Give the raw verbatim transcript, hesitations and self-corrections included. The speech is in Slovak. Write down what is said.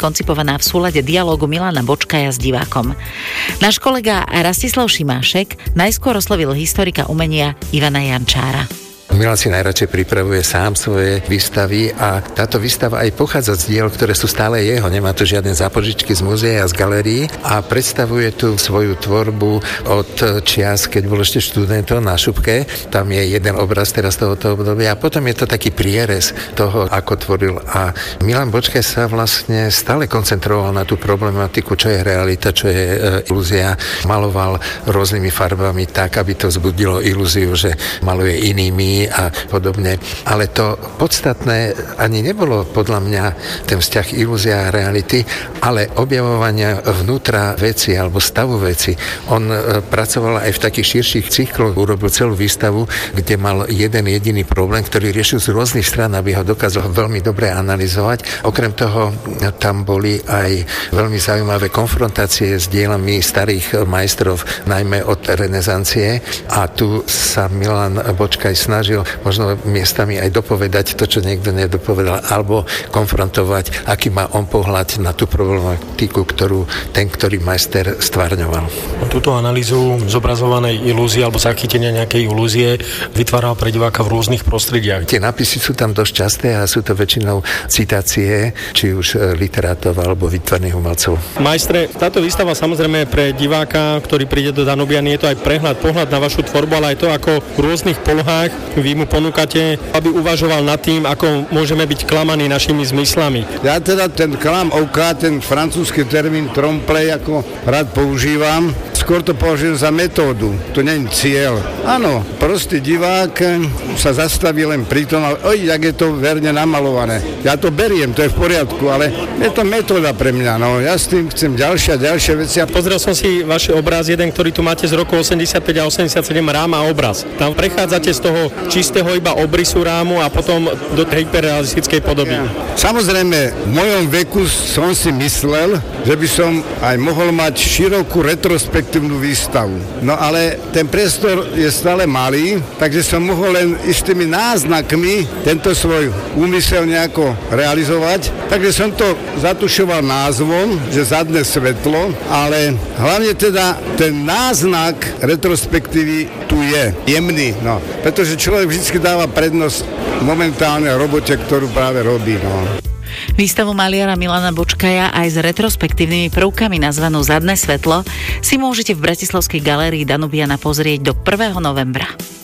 koncipovaná v súlade dialógu Milana Bočkaja s divákom. Náš kolega Rastislav Šimášek najskôr oslovil historika umenia Ivana Jančára. Milan si najradšej pripravuje sám svoje výstavy a táto výstava aj pochádza z diel, ktoré sú stále jeho. Nemá tu žiadne zápožičky z múzea a z galérií a predstavuje tu svoju tvorbu od čias, keď bol ešte študentom na Šupke. Tam je jeden obraz teraz tohoto obdobia a potom je to taký prierez toho, ako tvoril. A Milan Bočkaj sa vlastne stále koncentroval na tú problematiku, čo je realita, čo je e, ilúzia. Maloval rôznymi farbami tak, aby to vzbudilo ilúziu, že maluje inými a podobne. Ale to podstatné ani nebolo podľa mňa ten vzťah ilúzia a reality, ale objavovania vnútra veci alebo stavu veci. On pracoval aj v takých širších cykloch, urobil celú výstavu, kde mal jeden jediný problém, ktorý riešil z rôznych strán, aby ho dokázal veľmi dobre analyzovať. Okrem toho tam boli aj veľmi zaujímavé konfrontácie s dielami starých majstrov, najmä od renesancie, a tu sa Milan Bočkaj snažil možno miestami aj dopovedať to, čo niekto nedopovedal, alebo konfrontovať, aký má on pohľad na tú problematiku, ktorú ten, ktorý majster stvárňoval. Túto analýzu zobrazovanej ilúzie alebo zachytenia nejakej ilúzie vytváral pre diváka v rôznych prostrediach. Tie nápisy sú tam dosť časté a sú to väčšinou citácie, či už literátov alebo výtvarných umelcov. Majstre, táto výstava samozrejme pre diváka, ktorý príde do Danubiany, je to aj prehľad, pohľad na vašu tvorbu, ale aj to, ako v rôznych polohách vy mu ponúkate, aby uvažoval nad tým, ako môžeme byť klamaní našimi zmyslami. Ja teda ten klam oka, ten francúzsky termín trompe-l'œil, ako rád používam, skôr to považujem za metódu, to nie je cieľ. Áno, prostý divák sa zastaví len pri tom, ale oj, jak je to verne namalované. Ja to beriem, to je v poriadku, ale je to metóda pre mňa, no ja s tým chcem ďalšie a ďalšie veci. Pozrel som si váš obraz, jeden, ktorý tu máte z roku osemdesiatpäť a osemdesiatsedem, ráma obraz. Tam prechádzate z toho čistého iba obrysu rámu a potom do tej hyperrealistickej podoby. Ja. Samozrejme, v mojom veku som si myslel, že by som aj mohol mať širokú retrospektívnu výstavu. No ale ten priestor je stále malý, takže som mohol len istými náznakmi tento svoj úmysel nejako realizovať. Takže som to zatušoval názvom, že zadné svetlo, ale hlavne teda ten náznak retrospektívy tu je jemný, no. Pretože človek vždy dáva prednosť momentálne robote, ktorú práve robí, no. Výstavu maliara Milana Bočkaja aj s retrospektívnymi prvkami nazvanú Zadné svetlo si môžete v bratislavskej galérii Danubiana pozrieť do prvého novembra.